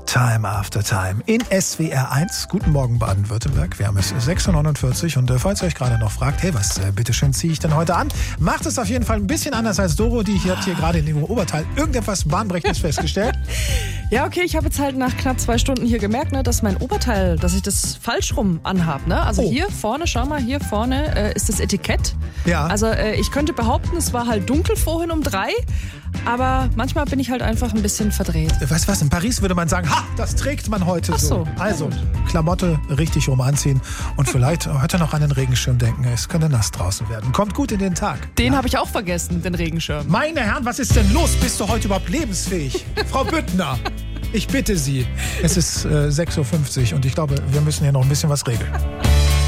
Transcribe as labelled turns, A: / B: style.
A: Time After Time in SWR 1. Guten Morgen Baden-Württemberg. Wir haben es 6.49 Uhr und falls ihr euch gerade noch fragt, hey, was bitteschön ziehe ich denn heute an? Macht es auf jeden Fall ein bisschen anders als Doro, die hat hier gerade in dem Oberteil irgendetwas Bahnbrechendes festgestellt.
B: Ja, okay, ich habe jetzt halt nach knapp 2 Stunden hier gemerkt, ne, dass mein Oberteil, dass ich das falsch rum anhabe. Ne? Also hier vorne, schau mal, hier vorne ist das Etikett.
A: Ja.
B: Also ich könnte behaupten, es war halt dunkel vorhin um 3, aber manchmal bin ich halt einfach ein bisschen verdreht.
A: Weißt du was, in Paris würde man sagen, ha, das trägt man heute so. Also, Klamotte richtig rum anziehen und vielleicht heute noch an den Regenschirm denken. Es könnte nass draußen werden. Kommt gut in den Tag.
B: Den habe ich auch vergessen, den Regenschirm.
A: Meine Herren, was ist denn los? Bist du heute überhaupt lebensfähig? Frau Büttner, ich bitte Sie. Es ist 6.50 Uhr und ich glaube, wir müssen hier noch ein bisschen was regeln.